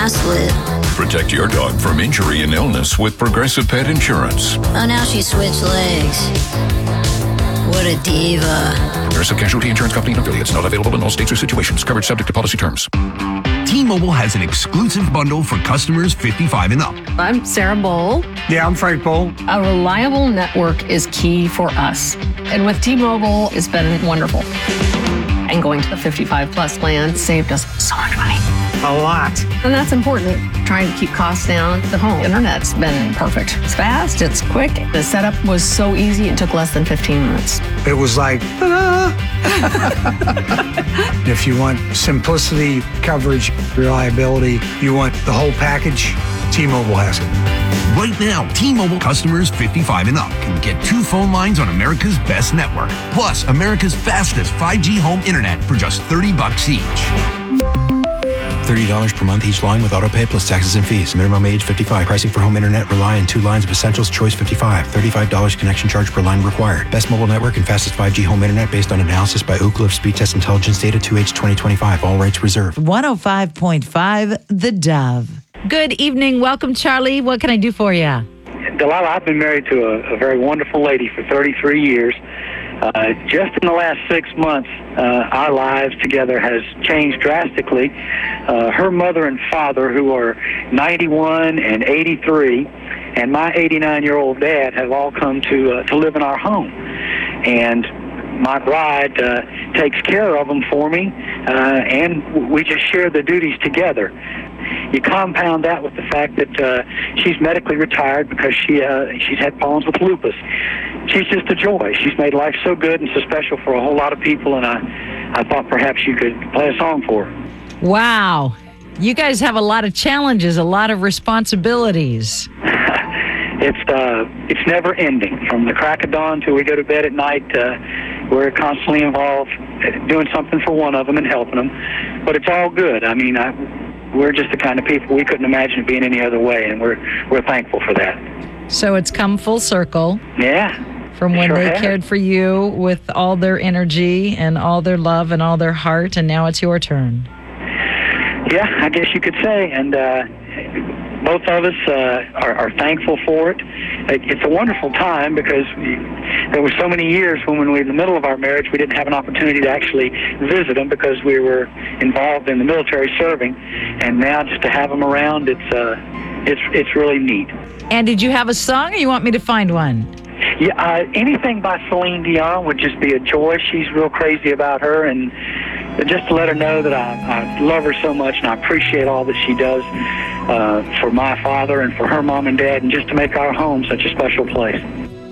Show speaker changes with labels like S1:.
S1: mask lit.
S2: Protect your dog from injury and illness with Progressive Pet Insurance.
S1: Oh, now she switched legs. What a diva.
S2: Progressive Casualty Insurance Company and affiliates. Not available in all states or situations. Coverage subject to policy terms.
S3: T-Mobile has an exclusive bundle for customers 55 and up.
S4: I'm Sarah Bowl.
S5: Yeah, I'm Frank Bowl.
S4: A reliable network is key for us. And with T-Mobile, it's been wonderful. And going to the 55 plus plan saved us so much money.
S5: A lot.
S4: And that's important. Trying to keep costs down. The home internet's been perfect. It's fast, it's quick. The setup was so easy, it took less than 15 minutes.
S5: It was like, ta-da! If you want simplicity, coverage, reliability, you want the whole package, T-Mobile has it.
S3: Right now, T-Mobile customers 55 and up can get 2 phone lines on America's best network, plus America's fastest 5G home internet for just $30 each.
S6: $30 per month each line with autopay plus taxes and fees. Minimum age 55. Pricing for home internet rely on 2 lines of essentials. Choice 55. $35 connection charge per line required. Best mobile network and fastest 5G home internet based on analysis by Ookla of Speed Test Intelligence data 2H 2025. All rights reserved.
S7: 105.5 The Dove. Good evening. Welcome, Charlie. What can I do for you?
S8: Delilah, I've been married to a very wonderful lady for 33 years. Just in the last 6 months, our lives together has changed drastically. Her mother and father, who are 91 and 83, and my 89-year-old dad have all come to live in our home. And my bride takes care of them for me, and we just share the duties together. You compound that with the fact that she's medically retired because she's had problems with lupus. She's just a joy. She's made life so good and so special for a whole lot of people, and I thought perhaps you could play a song for her.
S7: Wow. You guys have a lot of challenges, a lot of responsibilities.
S8: It's never ending. From the crack of dawn till we go to bed at night, we're constantly involved doing something for one of them and helping them. But it's all good. I mean, we're just the kind of people we couldn't imagine it being any other way, and we're thankful for that.
S7: So it's come full circle.
S8: Yeah.
S7: From when
S8: sure
S7: they
S8: has.
S7: cared for you with all their energy and all their love and all their heart, and now it's your turn.
S8: Yeah, I guess you could say. And both of us are thankful for it. It's a wonderful time because there were so many years when we were in the middle of our marriage, we didn't have an opportunity to actually visit them because we were involved in the military serving. And now just to have them around, it's really neat.
S7: And did you have a song, or you want me to find one?
S8: Yeah, anything by Celine Dion would just be a joy. She's real crazy about her, and just to let her know that I love her so much and I appreciate all that she does for my father and for her mom and dad, and just to make our home such a special place.